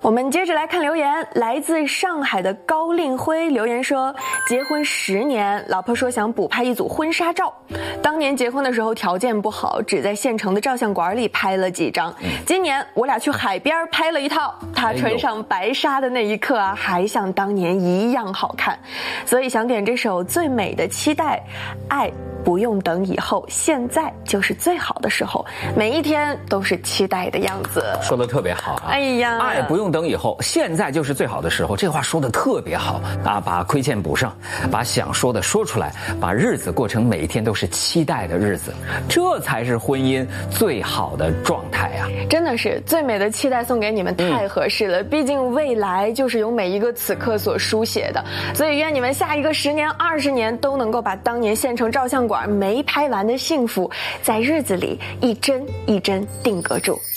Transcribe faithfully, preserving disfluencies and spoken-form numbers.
我们接着来看留言，来自上海的高令辉留言说，结婚十年，老婆说想补拍一组婚纱照。当年结婚的时候条件不好，只在县城的照相馆里拍了几张。今年我俩去海边拍了一套，她穿上白纱的那一刻啊，还像当年一样好看。所以想点这首《最美的期待》，爱不用等以后，现在就是最好的时候，每一天都是期待的样子。 说得特别好啊！ 哎呀， 爱不用等以后，现在就是最好的时候。这话说得特别好啊！把亏欠补上，把想说的说出来，把日子过成每一天都是期待的日子，这才是婚姻最好的状态啊！ 真的是最美的期待送给你们，太合适了。嗯、毕竟未来就是由每一个此刻所书写的，所以愿你们下一个十年、二十年都能够把当年县城照相馆没拍完的幸福，在日子里一帧一帧定格住。